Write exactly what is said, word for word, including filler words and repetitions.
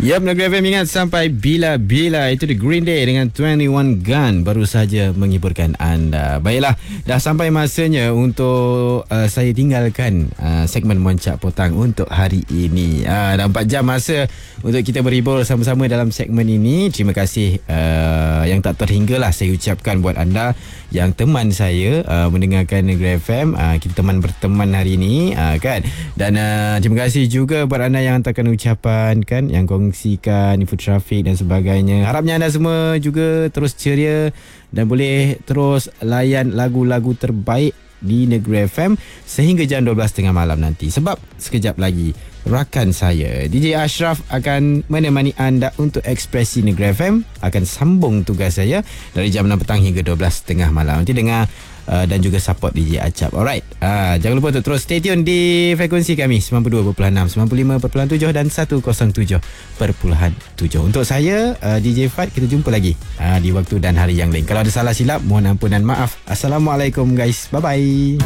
Yap, Negeri F M ingat sampai bila-bila. Itu The Green Day dengan twenty one Gun baru saja menghiburkan anda. Baiklah, dah sampai masanya untuk uh, saya tinggalkan uh, segmen Moncak Potang untuk hari ini. Uh, dah empat jam masa untuk kita berhibur sama-sama dalam segmen ini. Terima kasih uh, yang tak terhinggalah saya ucapkan buat anda yang teman saya uh, mendengarkan Negeri F M. Uh, kita teman berteman hari ini, uh, kan. Dan uh, terima kasih juga buat anda yang hantarkan ucapan, kan, yang kongsikan info trafik dan sebagainya. Harapnya anda semua juga terus ceria dan boleh terus layan lagu-lagu terbaik di Negeri F M sehingga jam dua belas tiga puluh malam nanti. Sebab sekejap lagi rakan saya D J Ashraf akan menemani anda untuk Ekspresi Negeri F M. Akan sambung tugas saya dari jam enam petang hingga dua belas tiga puluh malam. Nanti dengar Uh, dan juga support D J Acap. Alright, uh, jangan lupa untuk terus stay tune di frekuensi kami sembilan puluh dua perpuluhan enam, sembilan puluh lima perpuluhan tujuh dan seratus tujuh perpuluhan tujuh. Untuk saya, uh, D J Fad, kita jumpa lagi uh, di waktu dan hari yang lain. Kalau ada salah silap, mohon ampun dan maaf. Assalamualaikum guys, bye bye.